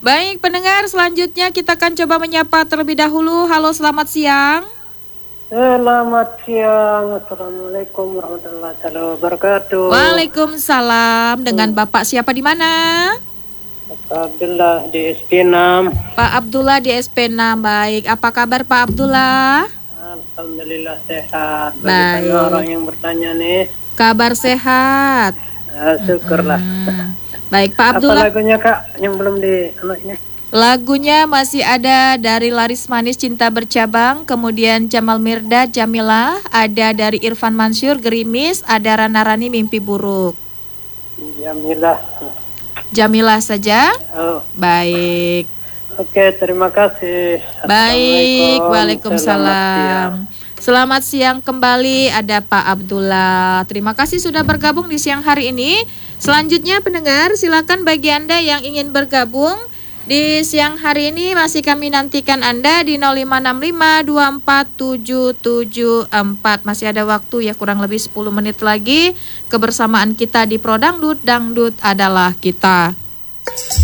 Baik, pendengar, selanjutnya kita akan coba menyapa terlebih dahulu. Halo, selamat siang. Selamat siang. Assalamualaikum warahmatullahi wabarakatuh. Waalaikumsalam. Dengan Bapak siapa di mana? Pak Abdullah di SP6. Pak Abdullah di SP6. Baik, apa kabar Pak Abdullah? Alhamdulillah sehat. Baik. Bagaimana orang yang bertanya nih? Kabar sehat. Syukurlah. Baik, Pak Apa Abdullah. lagunya Kak yang belum di anaknya? Lagunya masih ada dari Laris Manis Cinta Bercabang, kemudian Jamal Mirdad Jamilah, ada dari Irfan Mansur Gerimis, ada Rana Rani Mimpi Buruk. Jamilah. Jamilah saja. Oh, Baik. oke, terima kasih. Baik, Assalamualaikum. waalaikumsalam. Selamat siang kembali, ada Pak Abdullah. Terima kasih sudah bergabung di siang hari ini. Selanjutnya pendengar, silakan bagi Anda yang ingin bergabung di siang hari ini masih kami nantikan Anda di 0565247774. Masih ada waktu ya, kurang lebih 10 menit lagi kebersamaan kita di Pro Dangdut, Dangdut adalah kita.